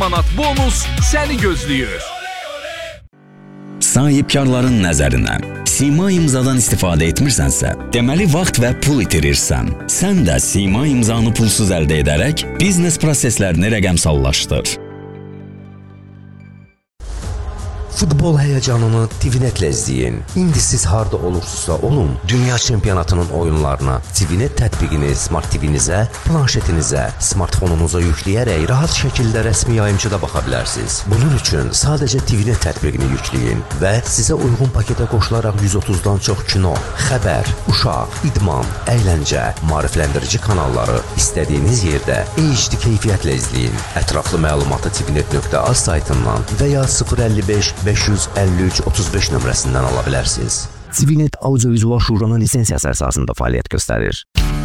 manat bonus səni gözləyir. Sahibkarların nəzərinə Sima imzadan istifadə etmirsənsə, deməli vaxt və pul itirirsən. Sən də Sima imzanı pulsuz əldə edərək biznes proseslərini rəqəmsallaşdır. Futbol həyəcanını TVNet-lə izləyin. İndi siz harda olursunuzsa olun, dünya çempionatının oyunlarına TVNet tətbiqini Smart TV-nizə, planşetinizə, smartfonunuza yükləyərək rahat şəkildə rəsmi yayımçıda baxa bilərsiniz. Bunun üçün sadəcə TVNet tətbiqini yükləyin və sizə uyğun paketə qoşularaq 130-dan çox kino, xəbər, uşaq, idman, əyləncə, maarifləndirici kanalları istədiyiniz yerdə HD keyfiyyətlə izləyin. Ətraflı məlumatı tvnet.az saytından və ya 055 553 35 nömrəsindən ala bilərsiniz. TVNet Audio-Vizual Şuranın lisensiyası əsasında fəaliyyət göstərir.